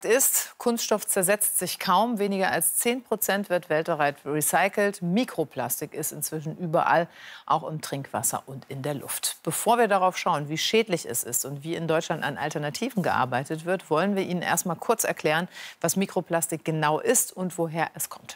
Ist, Kunststoff zersetzt sich kaum, weniger als 10% wird weltweit recycelt. Mikroplastik ist inzwischen überall, auch im Trinkwasser und in der Luft. Bevor wir darauf schauen, wie schädlich es ist und wie in Deutschland an Alternativen gearbeitet wird, wollen wir Ihnen erst mal kurz erklären, was Mikroplastik genau ist und woher es kommt.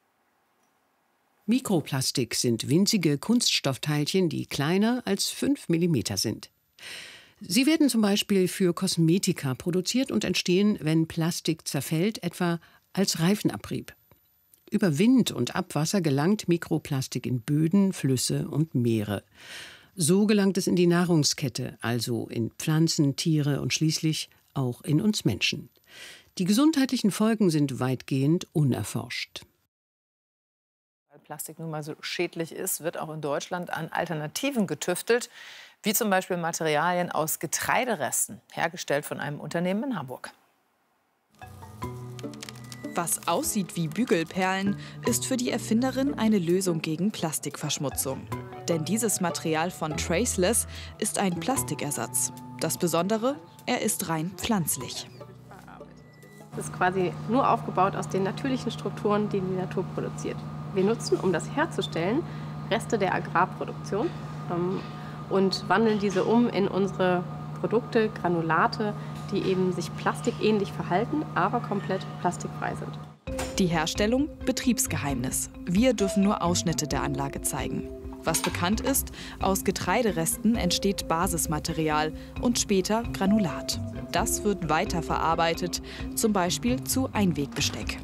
Mikroplastik sind winzige Kunststoffteilchen, die kleiner als 5 mm sind. Sie werden zum Beispiel für Kosmetika produziert und entstehen, wenn Plastik zerfällt, etwa als Reifenabrieb. Über Wind und Abwasser gelangt Mikroplastik in Böden, Flüsse und Meere. So gelangt es in die Nahrungskette, also in Pflanzen, Tiere und schließlich auch in uns Menschen. Die gesundheitlichen Folgen sind weitgehend unerforscht. Weil Plastik nun mal so schädlich ist, wird auch in Deutschland an Alternativen getüftelt, wie zum Beispiel Materialien aus Getreideresten, hergestellt von einem Unternehmen in Hamburg. Was aussieht wie Bügelperlen, ist für die Erfinderin eine Lösung gegen Plastikverschmutzung. Denn dieses Material von Traceless ist ein Plastikersatz. Das Besondere, er ist rein pflanzlich. Es ist quasi nur aufgebaut aus den natürlichen Strukturen, die die Natur produziert. Wir nutzen, um das herzustellen, Reste der Agrarproduktion und wandeln diese um in unsere Produkte, Granulate, die eben sich plastikähnlich verhalten, aber komplett plastikfrei sind. Die Herstellung Betriebsgeheimnis. Wir dürfen nur Ausschnitte der Anlage zeigen. Was bekannt ist, aus Getreideresten entsteht Basismaterial und später Granulat. Das wird weiterverarbeitet, zum Beispiel zu Einwegbesteck.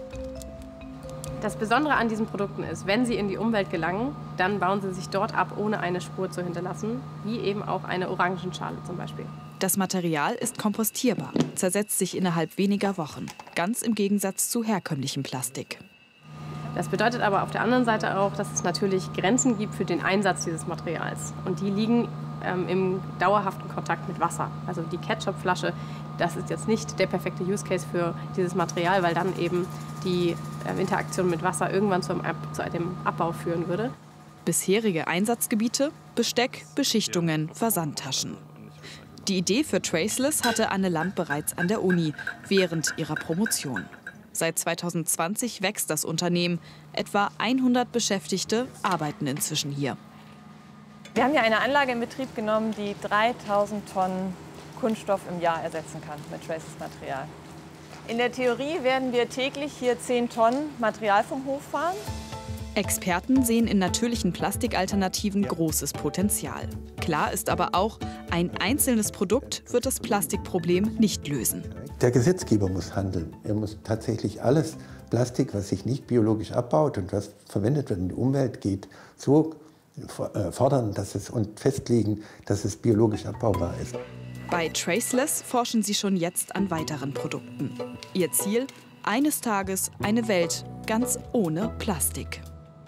Das Besondere an diesen Produkten ist, wenn sie in die Umwelt gelangen, dann bauen sie sich dort ab, ohne eine Spur zu hinterlassen, wie eben auch eine Orangenschale zum Beispiel. Das Material ist kompostierbar, zersetzt sich innerhalb weniger Wochen, ganz im Gegensatz zu herkömmlichem Plastik. Das bedeutet aber auf der anderen Seite auch, dass es natürlich Grenzen gibt für den Einsatz dieses Materials. Und die liegen im dauerhaften Kontakt mit Wasser. Also die Ketchupflasche, das ist jetzt nicht der perfekte Use Case für dieses Material, weil dann eben die Interaktion mit Wasser irgendwann zu einem Abbau führen würde. Bisherige Einsatzgebiete: Besteck, Beschichtungen, Versandtaschen. Die Idee für Traceless hatte Anne Lamp bereits an der Uni, während ihrer Promotion. Seit 2020 wächst das Unternehmen. Etwa 100 Beschäftigte arbeiten inzwischen hier. Wir haben hier eine Anlage in Betrieb genommen, die 3000 Tonnen Kunststoff im Jahr ersetzen kann mit Traceless-Material. In der Theorie werden wir täglich hier 10 Tonnen Material vom Hof fahren. Experten sehen in natürlichen Plastikalternativen großes Potenzial. Klar ist aber auch, ein einzelnes Produkt wird das Plastikproblem nicht lösen. Der Gesetzgeber muss handeln. Er muss tatsächlich alles Plastik, was sich nicht biologisch abbaut und was verwendet wird in die Umwelt geht, so fordern und festlegen, dass es biologisch abbaubar ist. Bei Traceless forschen sie schon jetzt an weiteren Produkten. Ihr Ziel: eines Tages eine Welt ganz ohne Plastik.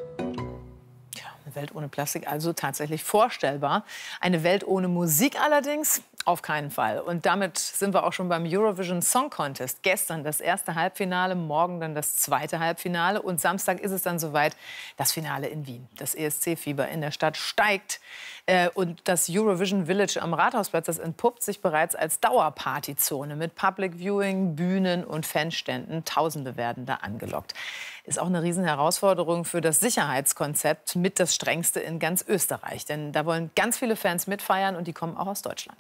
Eine Welt ohne Plastik, also tatsächlich vorstellbar. Eine Welt ohne Musik allerdings auf keinen Fall. Und damit sind wir auch schon beim Eurovision Song Contest. Gestern das erste Halbfinale, morgen dann das zweite Halbfinale. Und Samstag ist es dann soweit, das Finale in Wien. Das ESC-Fieber in der Stadt steigt. Und das Eurovision Village am Rathausplatz, das entpuppt sich bereits als Dauerpartyzone mit Public Viewing, Bühnen und Fanständen. Tausende werden da angelockt. Ist auch eine Riesenherausforderung für das Sicherheitskonzept, mit das strengste in ganz Österreich. Denn da wollen ganz viele Fans mitfeiern und die kommen auch aus Deutschland.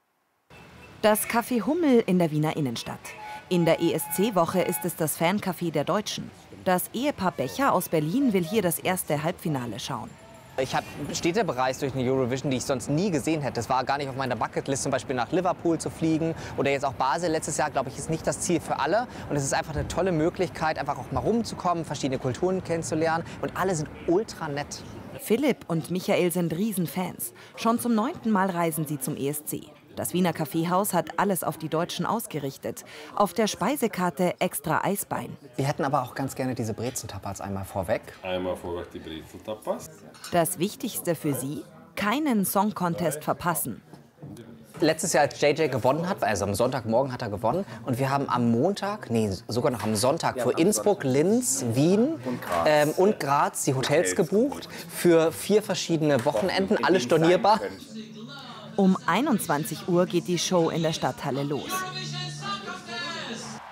Das Café Hummel in der Wiener Innenstadt. In der ESC-Woche ist es das Fancafé der Deutschen. Das Ehepaar Becher aus Berlin will hier das erste Halbfinale schauen. Ich habe Städte bereist durch eine Eurovision, die ich sonst nie gesehen hätte. Es war gar nicht auf meiner Bucketlist, zum Beispiel nach Liverpool zu fliegen oder jetzt auch Basel letztes Jahr, glaube ich, ist nicht das Ziel für alle. Und es ist einfach eine tolle Möglichkeit, einfach auch mal rumzukommen, verschiedene Kulturen kennenzulernen. Und alle sind ultra nett. Philipp und Michael sind Riesenfans. Schon zum 9. Mal reisen sie zum ESC. Das Wiener Kaffeehaus hat alles auf die Deutschen ausgerichtet. Auf der Speisekarte extra Eisbein. Wir hätten aber auch ganz gerne diese Brezen-Tapas einmal vorweg. Einmal vorweg die Brezen-Tapas. Das Wichtigste für sie: keinen Song-Contest verpassen. Letztes Jahr, als JJ gewonnen hat, also am Sonntagmorgen hat er gewonnen. Und wir haben am Montag, nee, sogar noch am Sonntag für Innsbruck, Linz, Wien und Graz die Hotels gebucht. Für 4 verschiedene Wochenenden, alle stornierbar. Um 21 Uhr geht die Show in der Stadthalle los.